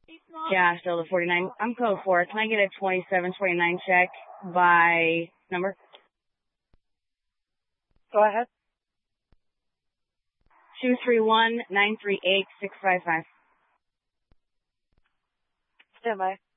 Yeah, still the 49. I'm code 4. Can I get a 2729 check by number? Go ahead. 231-938-655. Stand by.